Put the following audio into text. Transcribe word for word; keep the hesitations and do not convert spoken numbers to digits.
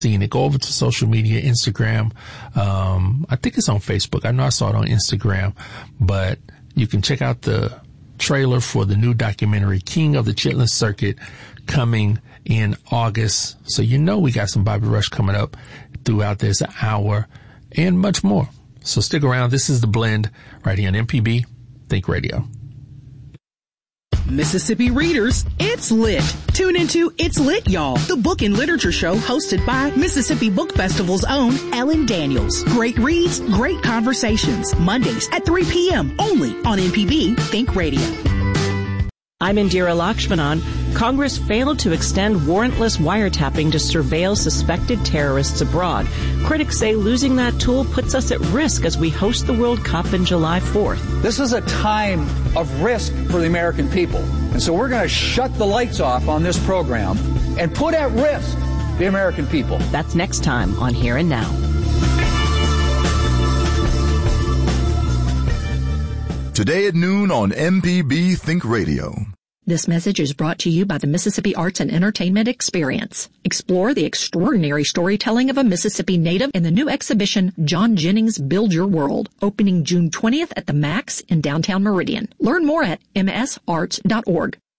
Seeing it, go over to social media, Instagram. Um, I think it's on Facebook. I know I saw it on Instagram, but you can check out the trailer for the new documentary, King of the Chitlin Circuit, coming in August. So you know we got some Bobby Rush coming up throughout this hour and much more. So stick around. This is The Blend right here on M P B Think Radio. Mississippi readers, it's lit. Tune into It's Lit, Y'all, the book and literature show hosted by Mississippi Book Festival's own Ellen Daniels. Great reads, great conversations. Mondays at three p.m. only on M P B Think Radio. I'm Indira Lakshmanan. Congress failed to extend warrantless wiretapping to surveil suspected terrorists abroad. Critics say losing that tool puts us at risk as we host the World Cup on July fourth. This is a time of risk for the American people. And so we're going to shut the lights off on this program and put at risk the American people. That's next time on Here and Now. Today at noon on M P B Think Radio. This message is brought to you by the Mississippi Arts and Entertainment Experience. Explore the extraordinary storytelling of a Mississippi native in the new exhibition, John Jennings' Build Your World, opening June twentieth at the Max in downtown Meridian. Learn more at m s arts dot org.